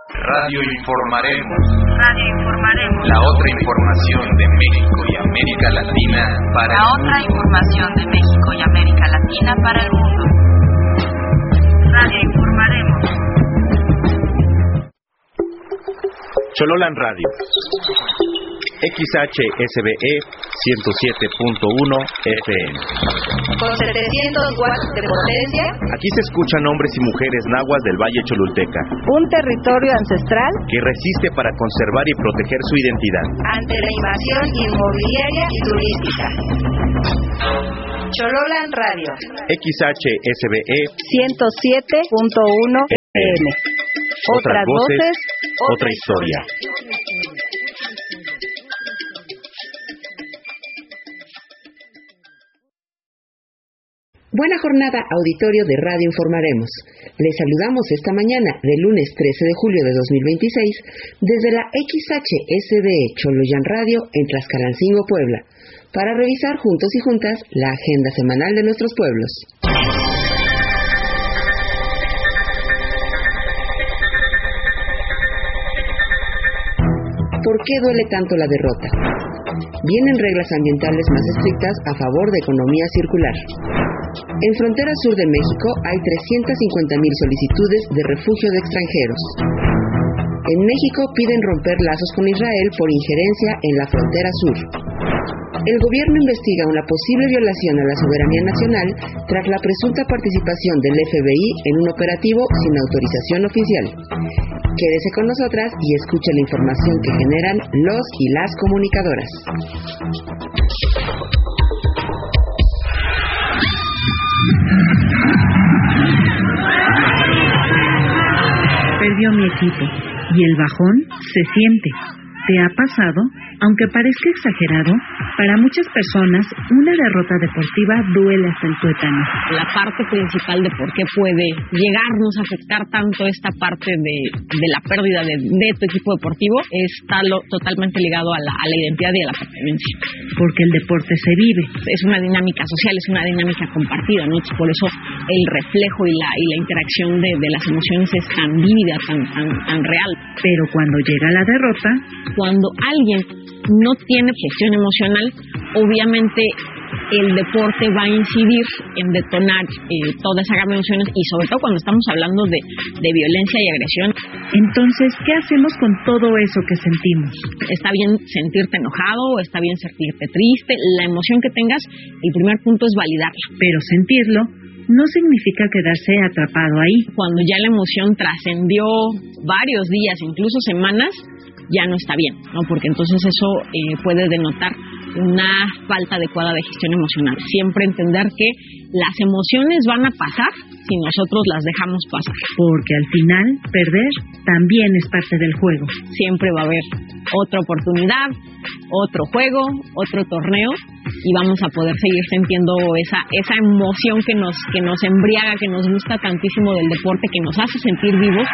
Radio Informaremos. La otra información de México y América Latina para el mundo. Radio Informaremos. Chololan Radio. XHSBE 107.1 FM. Con 700 watts de potencia. Aquí se escuchan hombres y mujeres nahuas del Valle Cholulteca. Un territorio ancestral que resiste para conservar y proteger su identidad ante la invasión inmobiliaria y turística. Chololan Radio. XHSBE 107.1 FM. Otras voces, otra historia. Buena jornada, auditorio de Radio Informaremos. Les saludamos esta mañana del lunes 13 de julio de 2026 desde la XHSBE Choloyan Radio en Tlaxcalancingo, Puebla, para revisar juntos y juntas la agenda semanal de nuestros pueblos. ¿Por qué duele tanto la derrota? Vienen reglas ambientales más estrictas a favor de economía circular. En frontera sur de México hay 350,000 solicitudes de refugio de extranjeros. En México piden romper lazos con Israel por injerencia en la frontera sur. El gobierno investiga una posible violación a la soberanía nacional tras la presunta participación del FBI en un operativo sin autorización oficial. Quédese con nosotras y escuche la información que generan los y las comunicadoras. Perdió mi equipo y el bajón se siente. ¿Te ha pasado? Aunque parezca exagerado, para muchas personas una derrota deportiva duele hasta el tuétano. La parte principal de por qué puede llegarnos a afectar tanto esta parte de la pérdida de tu equipo deportivo está totalmente ligado a la identidad y a la pertenencia. Porque el deporte se vive. Es una dinámica social, es una dinámica compartida, ¿no? Por eso el reflejo y la interacción de las emociones es tan vívida, tan real. Pero cuando llega la derrota, cuando alguien no tiene gestión emocional, obviamente el deporte va a incidir en detonar toda esa gama de emociones y sobre todo cuando estamos hablando de violencia y agresión. Entonces, ¿qué hacemos con todo eso que sentimos? Está bien sentirte enojado, está bien sentirte triste, la emoción que tengas, el primer punto es validarla. Pero sentirlo no significa quedarse atrapado ahí. Cuando ya la emoción trascendió varios días, incluso semanas, ya no está bien, ¿no? Porque entonces eso puede denotar una falta adecuada de gestión emocional. Siempre entender que las emociones van a pasar si nosotros las dejamos pasar. Porque al final, perder también es parte del juego. Siempre va a haber otra oportunidad, otro juego, otro torneo y vamos a poder seguir sintiendo esa emoción que nos embriaga, que nos gusta tantísimo del deporte, que nos hace sentir vivos.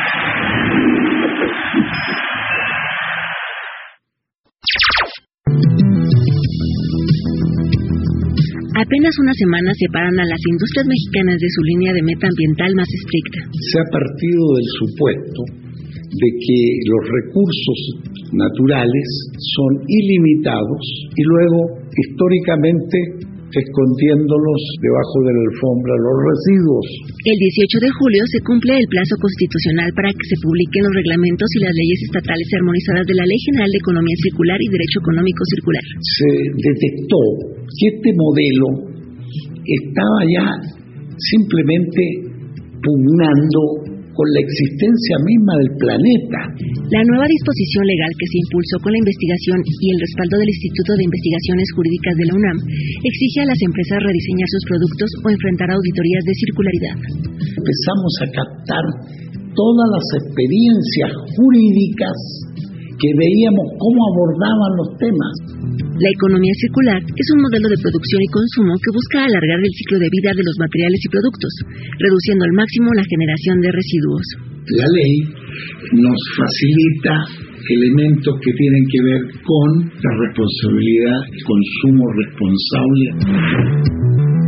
Apenas unas semanas separan a las industrias mexicanas de su línea de meta ambiental más estricta. Se ha partido del supuesto de que los recursos naturales son ilimitados y luego, históricamente, escondiéndolos debajo de la alfombra los residuos. El 18 de julio se cumple el plazo constitucional para que se publiquen los reglamentos y las leyes estatales armonizadas de la Ley General de Economía Circular y Derecho Económico Circular. Se detectó que este modelo estaba ya simplemente pugnando con la existencia misma del planeta. La nueva disposición legal que se impulsó con la investigación y el respaldo del Instituto de Investigaciones Jurídicas de la UNAM exige a las empresas rediseñar sus productos o enfrentar auditorías de circularidad. Empezamos a captar todas las experiencias jurídicas que veíamos cómo abordaban los temas. La economía circular es un modelo de producción y consumo que busca alargar el ciclo de vida de los materiales y productos, reduciendo al máximo la generación de residuos. La ley nos facilita elementos que tienen que ver con la responsabilidad, el consumo responsable.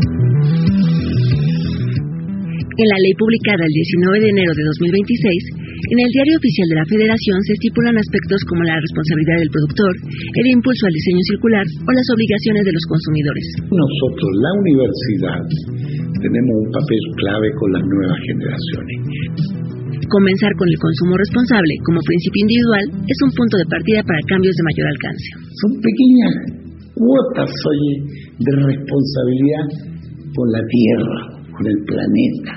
En la ley publicada el 19 de enero de 2026, En el Diario Oficial de la Federación se estipulan aspectos como la responsabilidad del productor, el impulso al diseño circular o las obligaciones de los consumidores. Nosotros, la universidad, tenemos un papel clave con las nuevas generaciones. Comenzar con el consumo responsable como principio individual es un punto de partida para cambios de mayor alcance. Son pequeñas cuotas, de responsabilidad con la Tierra, con el planeta.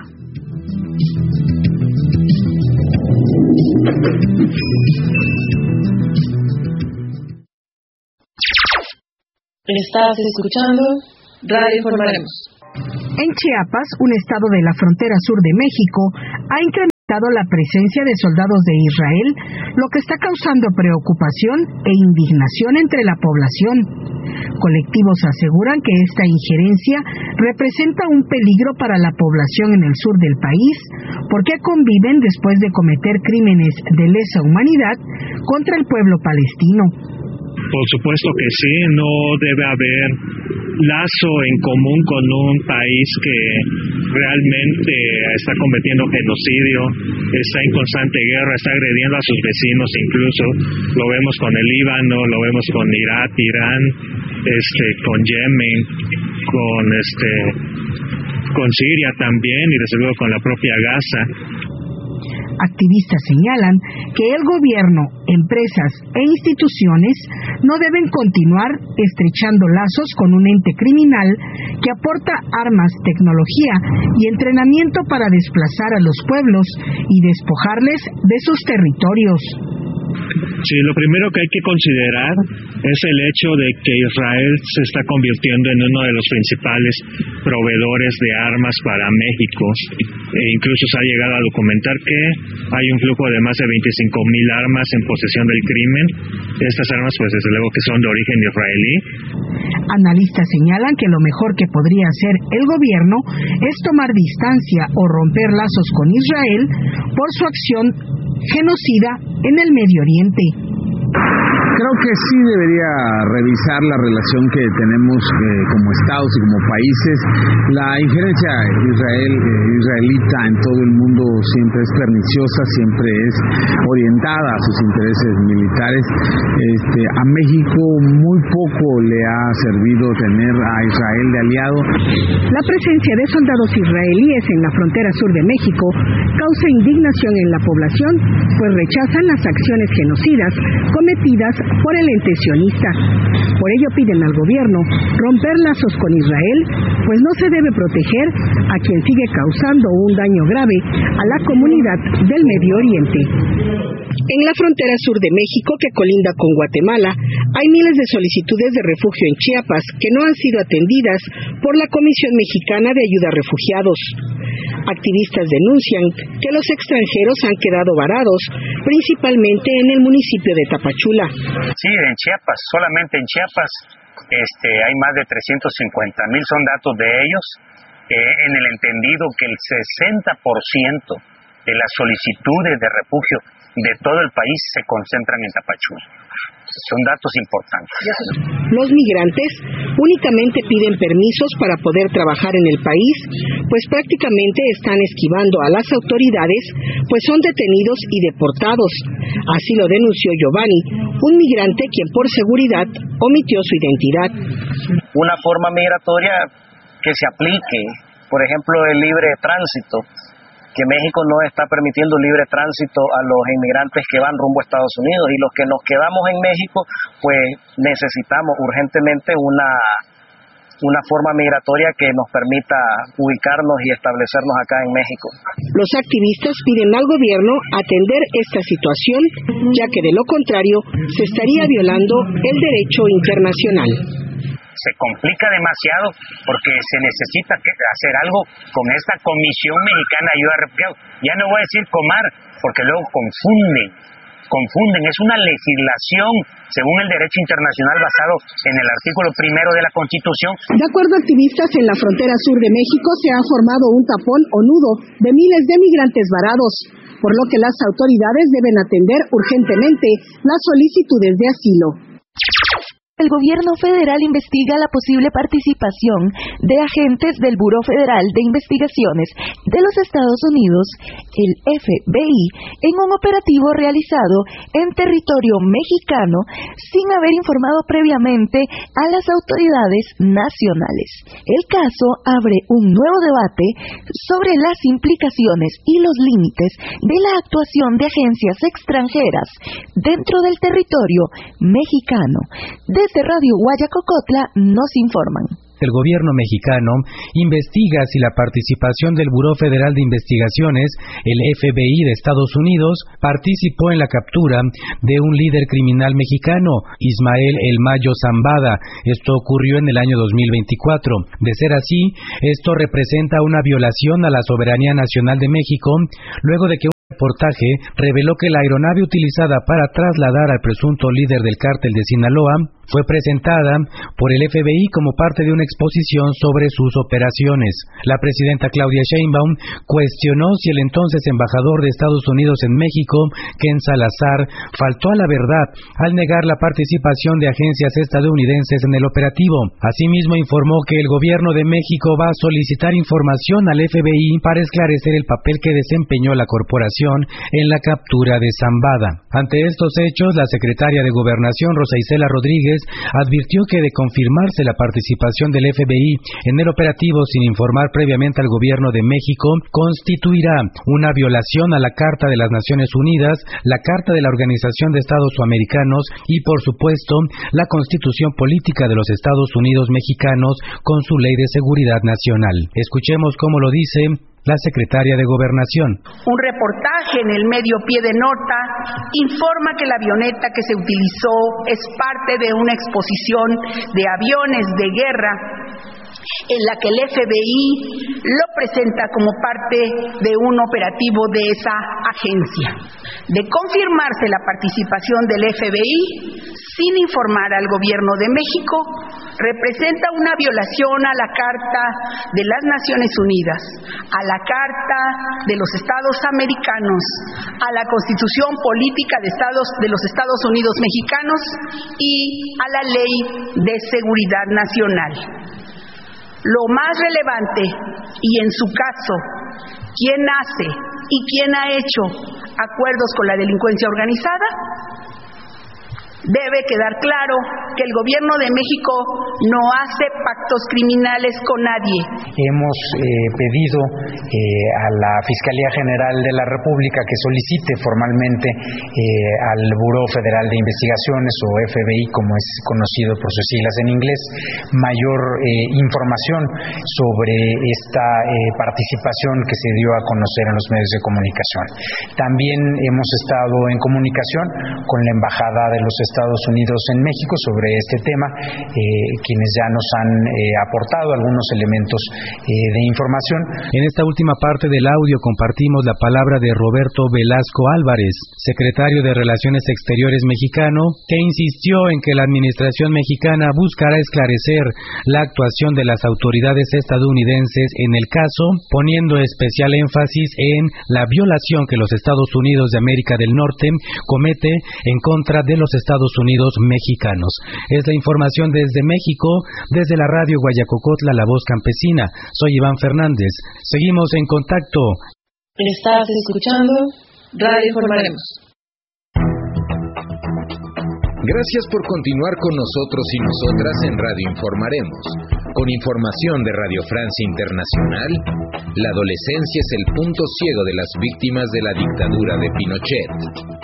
Estás escuchando Radio Informaremos. En Chiapas, un estado de la frontera sur de México, ha incrementado la presencia de soldados de Israel, lo que está causando preocupación e indignación entre la población. Colectivos aseguran que esta injerencia representa un peligro para la población en el sur del país, porque conviven después de cometer crímenes de lesa humanidad contra el pueblo palestino. Por supuesto que sí, no debe haber lazo en común con un país que realmente está cometiendo genocidio, está en constante guerra, está agrediendo a sus vecinos incluso. Lo vemos con el Líbano, lo vemos con Irak, Irán, con Yemen, con Siria también y desde luego con la propia Gaza. Activistas señalan que el gobierno, empresas e instituciones no deben continuar estrechando lazos con un ente criminal que aporta armas, tecnología y entrenamiento para desplazar a los pueblos y despojarles de sus territorios. Sí, lo primero que hay que considerar es el hecho de que Israel se está convirtiendo en uno de los principales proveedores de armas para México. Incluso se ha llegado a documentar que hay un flujo de más de 25,000 armas en posesión del crimen. Estas armas, pues desde luego que son de origen israelí. Analistas señalan que lo mejor que podría hacer el gobierno es tomar distancia o romper lazos con Israel por su acción genocida en el Medio Oriente. Creo que sí debería revisar la relación que tenemos como estados y como países. La injerencia israelita en todo el mundo siempre es perniciosa, siempre es orientada a sus intereses militares. A México muy poco le ha servido tener a Israel de aliado. La presencia de soldados israelíes en la frontera sur de México causa indignación en la población, pues rechazan las acciones genocidas cometidas por el ente sionista. Por ello piden al gobierno romper lazos con Israel, pues no se debe proteger a quien sigue causando un daño grave a la comunidad del Medio Oriente. En la frontera sur de México, que colinda con Guatemala, hay miles de solicitudes de refugio en Chiapas que no han sido atendidas por la Comisión Mexicana de Ayuda a Refugiados. Activistas denuncian que los extranjeros han quedado varados, principalmente en el municipio de Tapachula. Sí, en Chiapas, solamente en Chiapas, hay más de 350,000, son datos de ellos, en el entendido que el 60% de las solicitudes de refugio de todo el país se concentran en Tapachula. Son datos importantes. Los migrantes únicamente piden permisos para poder trabajar en el país, pues prácticamente están esquivando a las autoridades, pues son detenidos y deportados. Así lo denunció Giovanni, un migrante quien por seguridad omitió su identidad. Una forma migratoria que se aplique, por ejemplo, el libre tránsito, que México no está permitiendo libre tránsito a los inmigrantes que van rumbo a Estados Unidos, y los que nos quedamos en México, pues necesitamos urgentemente una forma migratoria que nos permita ubicarnos y establecernos acá en México. Los activistas piden al gobierno atender esta situación, ya que de lo contrario se estaría violando el derecho internacional. Se complica demasiado porque se necesita hacer algo con esta Comisión Mexicana de Ayuda a Refugiados. Ya no voy a decir Comar, porque luego confunden. Es una legislación según el derecho internacional basado en el artículo 1 de la Constitución. De acuerdo a activistas, en la frontera sur de México se ha formado un tapón o nudo de miles de migrantes varados, por lo que las autoridades deben atender urgentemente las solicitudes de asilo. El gobierno federal investiga la posible participación de agentes del Buró Federal de Investigaciones de los Estados Unidos, el FBI, en un operativo realizado en territorio mexicano sin haber informado previamente a las autoridades nacionales. El caso abre un nuevo debate sobre las implicaciones y los límites de la actuación de agencias extranjeras dentro del territorio mexicano. Desde Radio Guayacocotla nos informan. El gobierno mexicano investiga si la participación del Buró Federal de Investigaciones, el FBI de Estados Unidos, participó en la captura de un líder criminal mexicano, Ismael El Mayo Zambada. Esto ocurrió en el año 2024. De ser así, esto representa una violación a la soberanía nacional de México, luego de que un reportaje reveló que la aeronave utilizada para trasladar al presunto líder del cártel de Sinaloa fue presentada por el FBI como parte de una exposición sobre sus operaciones. La presidenta Claudia Sheinbaum cuestionó si el entonces embajador de Estados Unidos en México, Ken Salazar, faltó a la verdad al negar la participación de agencias estadounidenses en el operativo. Asimismo, informó que el gobierno de México va a solicitar información al FBI para esclarecer el papel que desempeñó la corporación en la captura de Zambada. Ante estos hechos, la secretaria de Gobernación, Rosa Isela Rodríguez, advirtió que de confirmarse la participación del FBI en el operativo sin informar previamente al gobierno de México, constituirá una violación a la Carta de las Naciones Unidas, la Carta de la Organización de Estados Americanos y, por supuesto, la Constitución Política de los Estados Unidos Mexicanos con su Ley de Seguridad Nacional. Escuchemos cómo lo dice la secretaria de Gobernación. Un reportaje en el medio Pie de Nota informa que la avioneta que se utilizó es parte de una exposición de aviones de guerra en la que el FBI lo presenta como parte de un operativo de esa agencia. De confirmarse la participación del FBI, sin informar al gobierno de México, representa una violación a la Carta de las Naciones Unidas, a la Carta de los Estados Americanos, a la Constitución Política de los Estados Unidos Mexicanos y a la Ley de Seguridad Nacional. Lo más relevante, y en su caso, ¿quién hace y quién ha hecho acuerdos con la delincuencia organizada? Debe quedar claro que el gobierno de México no hace pactos criminales con nadie. Hemos pedido a la Fiscalía General de la República que solicite formalmente al Buró Federal de Investigaciones, o FBI como es conocido por sus siglas en inglés, mayor información sobre esta participación que se dio a conocer en los medios de comunicación. También hemos estado en comunicación con la Embajada de los Estados Unidos en México sobre este tema, quienes ya nos han aportado algunos elementos de información. En esta última parte del audio compartimos la palabra de Roberto Velasco Álvarez, secretario de Relaciones Exteriores mexicano, que insistió en que la administración mexicana buscará esclarecer la actuación de las autoridades estadounidenses en el caso, poniendo especial énfasis en la violación que los Estados Unidos de América del Norte comete en contra de los Estados Unidos mexicanos. Es la información desde México, desde la Radio Guayacocotla, La Voz Campesina. Soy Iván Fernández. Seguimos en contacto. Estás escuchando Radio Informaremos. Gracias por continuar con nosotros y nosotras en Radio Informaremos. Con información de Radio Francia Internacional, la adolescencia es el punto ciego de las víctimas de la dictadura de Pinochet.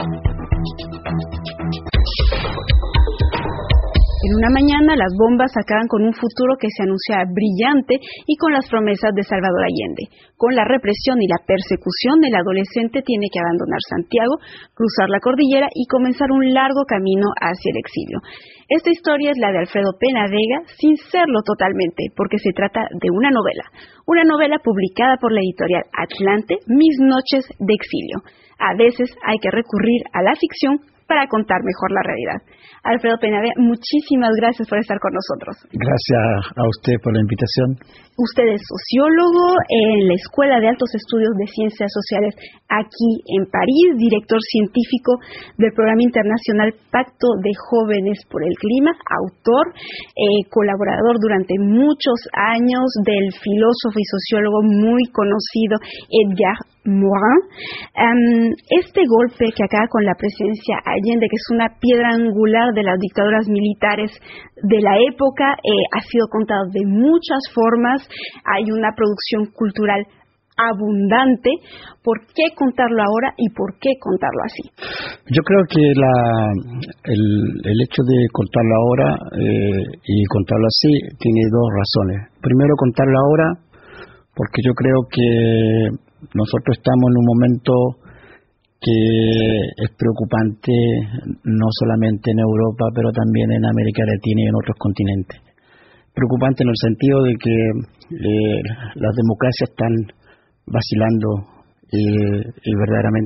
En una mañana, las bombas acaban con un futuro que se anuncia brillante y con las promesas de Salvador Allende. Con la represión y la persecución, el adolescente tiene que abandonar Santiago, cruzar la cordillera y comenzar un largo camino hacia el exilio. Esta historia es la de Alfredo Pena Vega, sin serlo totalmente, porque se trata de una novela publicada por la editorial Atlante, Mis Noches de Exilio. A veces hay que recurrir a la ficción para contar mejor la realidad. Alfredo Peñavera, muchísimas gracias por estar con nosotros. Gracias a usted por la invitación. Usted es sociólogo en la Escuela de Altos Estudios de Ciencias Sociales aquí en París, director científico del Programa Internacional Pacto de Jóvenes por el Clima, autor, colaborador durante muchos años del filósofo y sociólogo muy conocido Edgar Morin. Este golpe que acaba con la presidencia Allende, que es una piedra angular de las dictaduras militares de la época, ha sido contado de muchas formas. Hay una producción cultural abundante. ¿Por qué contarlo ahora y por qué contarlo así? Yo creo que el hecho de contarlo ahora y contarlo así tiene dos razones. Primero, contarlo ahora porque yo creo que nosotros estamos en un momento que es preocupante no solamente en Europa, pero también en América Latina y en otros continentes. Preocupante en el sentido de que las democracias están vacilando y verdaderamente